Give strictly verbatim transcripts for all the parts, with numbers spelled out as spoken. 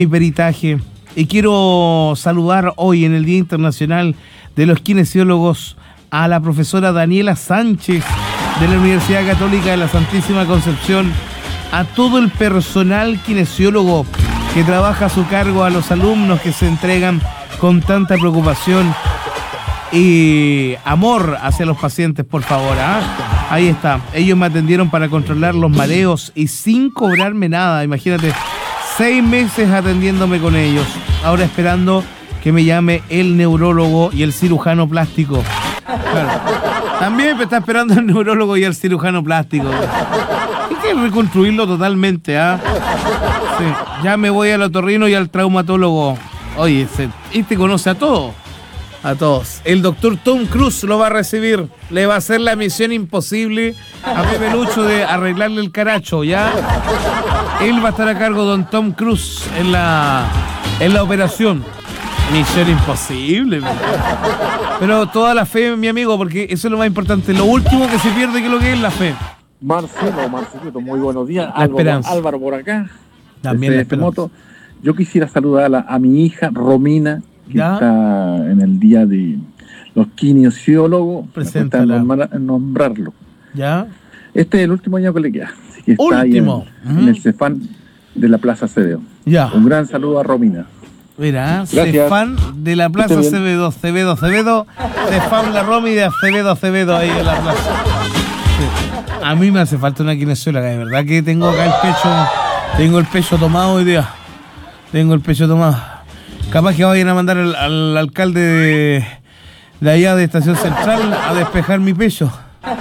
Mi peritaje. Y quiero saludar hoy en el Día Internacional de los Kinesiólogos a la profesora Daniela Sánchez de la Universidad Católica de la Santísima Concepción, a todo el personal kinesiólogo que trabaja a su cargo, a los alumnos que se entregan con tanta preocupación y amor hacia los pacientes, por favor. ¿eh? Ahí está. Ellos me atendieron para controlar los mareos y sin cobrarme nada. Imagínate, seis meses atendiéndome con ellos. Ahora esperando que me llame el neurólogo y el cirujano plástico. Claro. También me está esperando el neurólogo y el cirujano plástico. Hay que reconstruirlo totalmente. ¿eh? Sí. Ya me voy al otorrino y al traumatólogo. Oye, este conoce a todos. A todos. El doctor Tom Cruise lo va a recibir. Le va a hacer la misión imposible a Pepe Lucho de arreglarle el caracho, ¿ya? Él va a estar a cargo, don Tom Cruise, en la, en la operación. Misión imposible. Man. Pero toda la fe, mi amigo, porque eso es lo más importante. Lo último que se pierde, que es lo que es la fe. Marcelo, Marcelito, muy buenos días. La Álvaro, esperanza. Álvaro por acá. También desde la Moto. Yo quisiera saludar a, la, a mi hija Romina, que ¿ya? está en el día de los kinesiólogos. Preséntala. Nombra, nombrarlo. ¿Ya? Este es el último año que le queda. Así que está Último. ahí en, uh-huh. en el Cefán de la Plaza Acevedo. Ya. Un gran saludo a Romina. Mira, Cefán de la Plaza Acevedo, Acevedo, Acevedo, Cefán La Romi de Acevedo, Acevedo, ahí en la plaza. Sí. A mí me hace falta una kinesióloga, de verdad que tengo acá el pecho, tengo el pecho tomado hoy día. Tengo el pecho tomado. Capaz que vayan a mandar al, al alcalde de, de allá de Estación Central a despejar mi pecho.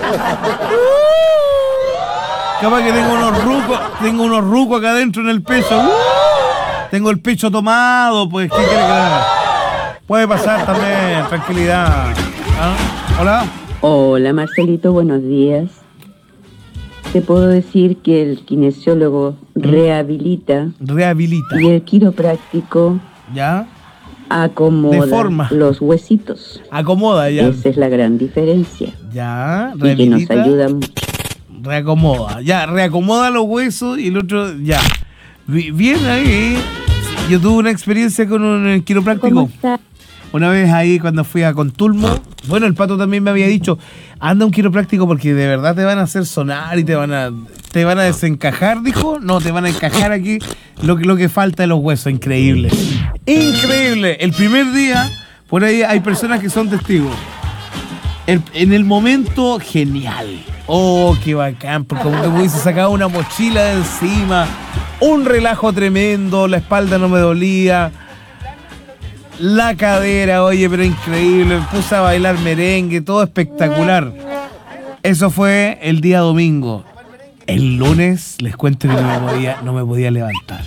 Capaz que tengo unos rucos, tengo unos rucos acá adentro en el pecho. Tengo el pecho tomado, pues, ¿qué quiere que haga? Puede pasar también, tranquilidad. ¿Ah? ¿Hola? Hola, Marcelito, buenos días. Te puedo decir que el kinesiólogo ¿Mm? rehabilita. Rehabilita. Y el quiropráctico ¿ya? acomoda Deforma. los huesitos. Acomoda, ya. Esa es la gran diferencia. Ya, rehabilita. Y que nos ayuda mucho. Reacomoda, ya, reacomoda los huesos y el otro, ya. Bien ahí. Yo tuve una experiencia con un quiropráctico. ¿Cómo está? Una vez ahí cuando fui a Contulmo. Bueno, el Pato también me había dicho, anda un quiropráctico porque de verdad te van a hacer sonar y te van a te van a desencajar, dijo. No, te van a encajar aquí lo que, lo que falta de los huesos. Increíble. Increíble. El primer día, por ahí hay personas que son testigos. El, en el momento, genial. Oh, qué bacán, porque como que me hubiese sacado una mochila de encima, un relajo tremendo, la espalda no me dolía, la cadera, oye, pero increíble, me puse a bailar merengue, todo espectacular. Eso fue el día domingo. El lunes, les cuento que no me podía, no me podía levantar.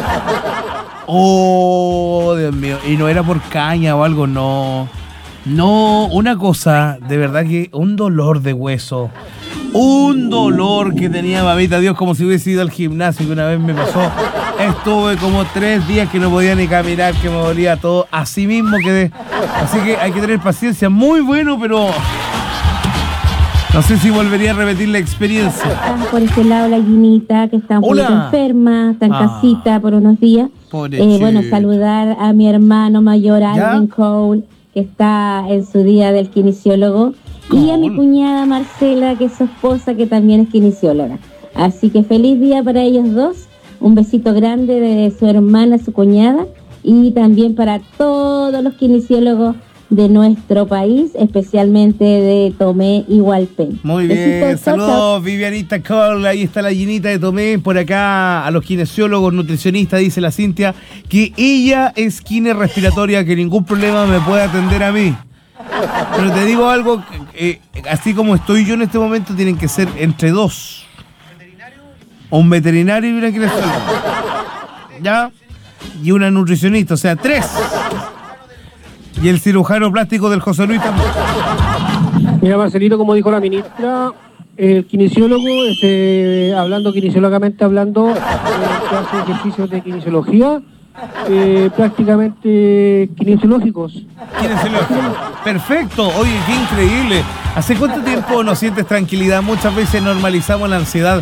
Oh, Dios mío, y no era por caña o algo, no. No, una cosa, de verdad que un dolor de hueso. Un dolor que tenía, mamita Dios, como si hubiese ido al gimnasio, que una vez me pasó. Estuve como tres días que no podía ni caminar, que me dolía todo. Así mismo quedé. Así que hay que tener paciencia. Muy bueno, pero no sé si volvería a repetir la experiencia. Por este lado la Ginita, que está un poquito enferma, está en ah, casita por unos días. Eh, bueno, saludar a mi hermano mayor, Alvin Cole, que está en su día del kinesiólogo. Cool. Y a mi cuñada Marcela, que es su esposa, que también es kinesióloga. Así que feliz día para ellos dos. Un besito grande de su hermana, su cuñada. Y también para todos los kinesiólogos de nuestro país, especialmente de Tomé y Hualpén. Muy bien, besitos, saludos Vivianita Cole, ahí está la Ginita de Tomé. Por acá a los kinesiólogos, nutricionistas, dice la Cintia, que ella es kine respiratoria, que ningún problema me puede atender a mí. Pero te digo algo, eh, así como estoy yo en este momento, tienen que ser entre dos. Un veterinario y una kinesióloga. ¿Ya? Y una nutricionista, o sea, tres. Y el cirujano plástico del José Luis también. Mira, Marcelito, como dijo la ministra, el kinesiólogo, este, hablando kinesiológicamente hablando, eh, que hace ejercicios de kinesiología, eh, prácticamente kinesiológicos. Kinesiológicos. Perfecto. Oye, qué increíble. ¿Hace cuánto tiempo no sientes tranquilidad? Muchas veces normalizamos la ansiedad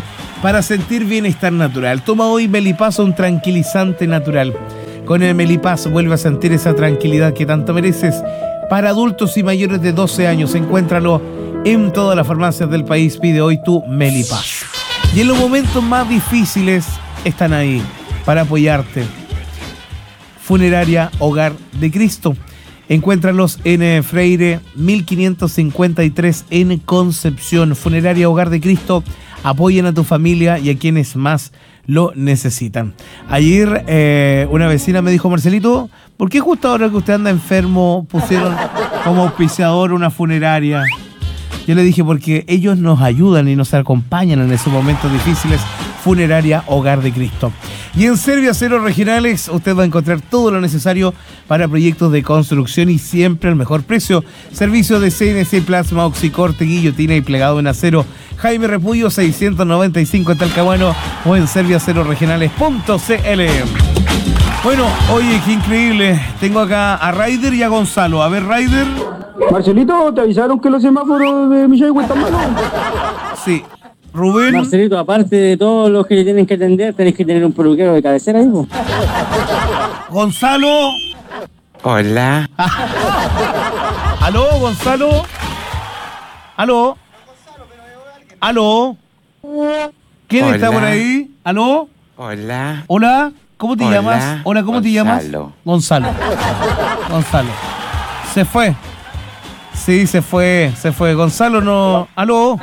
para sentir bienestar natural. Toma hoy Melipaz, un tranquilizante natural. Con el Melipaz vuelve a sentir esa tranquilidad que tanto mereces. Para adultos y mayores de doce años, encuéntralo en todas las farmacias del país. Pide hoy tu Melipaz. Y en los momentos más difíciles están ahí para apoyarte. Funeraria Hogar de Cristo. Encuéntralos en eh, Freire mil quinientos cincuenta y tres en Concepción. Funeraria Hogar de Cristo. Apoyen a tu familia y a quienes más lo necesitan. Ayer eh, una vecina me dijo: Marcelito, ¿por qué justo ahora que usted anda enfermo pusieron como auspiciador una funeraria? Yo le dije: porque ellos nos ayudan y nos acompañan en esos momentos difíciles. Funeraria Hogar de Cristo. Y en Servio Aceros Regionales usted va a encontrar todo lo necesario para proyectos de construcción y siempre al mejor precio. Servicio de C N C, plasma, oxicorte, guillotina y plegado en acero. Jaime Repullo seiscientos noventa y cinco en Talcahuano o en servio aceros regionales punto c l. Bueno, oye, qué increíble. Tengo acá a Ryder y a Gonzalo. A ver, Ryder. Marcelito, ¿te avisaron que los semáforos de Millay están malos? Sí. Rubén. Marcelito, aparte de todos los que tienen que atender, tenés que tener un peluquero de cabecera ahí, ¿no? Gonzalo. Hola. ¿Aló, Gonzalo? ¿Aló? ¿Aló? ¿Quién Hola. está por ahí? ¿Aló? Hola. Hola, ¿cómo te Hola. llamas? Hola, ¿cómo te llamas? Gonzalo. Gonzalo. Gonzalo. Se fue. Sí, se fue, se fue. Gonzalo no... ¿Aló?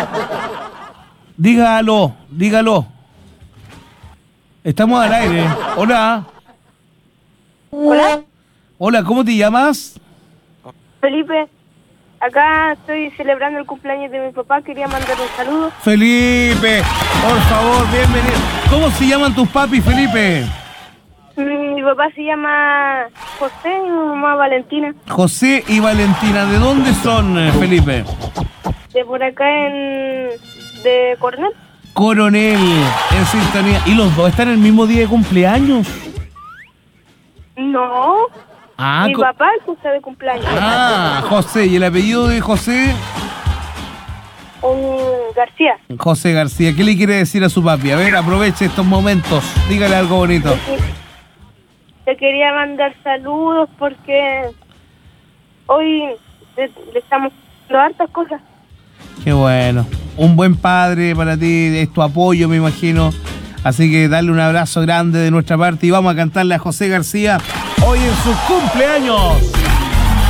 Diga aló, dígalo. Estamos al aire. Hola. Hola. Hola, ¿cómo te llamas? Felipe. Acá estoy celebrando el cumpleaños de mi papá. Quería mandar un saludo. Felipe, por favor, bienvenido. ¿Cómo se llaman tus papis, Felipe? Mi papá se llama José y mi mamá Valentina. José y Valentina. ¿De dónde son, eh, Felipe? De por acá en... de Coronel. Coronel, en sintonía. ¿Y los dos están el mismo día de cumpleaños? No. Ah, mi co- papá es que está de cumpleaños. Ah, José. ¿Y el apellido de José? Un García. José García. ¿Qué le quiere decir a su papi? A ver, aproveche estos momentos. Dígale algo bonito. Te quería mandar saludos porque hoy le, le estamos haciendo hartas cosas. Qué bueno. Un buen padre para ti, es tu apoyo, me imagino. Así que dale un abrazo grande de nuestra parte y vamos a cantarle a José García hoy en su cumpleaños.